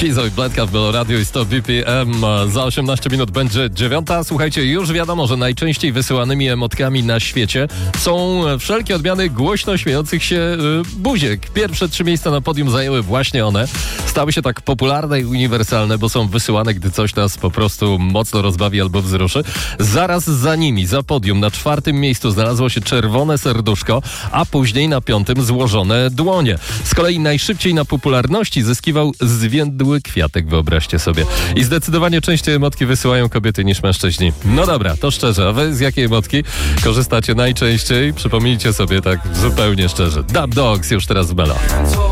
Kizo i Bledka w Melo Radio i 100 BPM. Za 18 minut będzie 9. Słuchajcie, już wiadomo, że najczęściej wysyłanymi emotkami na świecie są wszelkie odmiany głośno śmiejących się buziek. Pierwsze 3 miejsca na podium zajęły właśnie one. Stały się tak popularne i uniwersalne, bo są wysyłane, gdy coś nas po prostu mocno rozbawi albo wzruszy. Zaraz za nimi, za podium, na 4. miejscu znalazło się czerwone serduszko, a później na 5. złożone dłonie. Z kolei najszybciej na popularności zyskiwał zwiędły kwiatek, wyobraźcie sobie. I zdecydowanie częściej emotki wysyłają kobiety niż mężczyźni. No dobra, to szczerze, a wy z jakiej emotki korzystacie najczęściej? Przypomnijcie sobie tak zupełnie szczerze. Dub Dogs już teraz w Melo.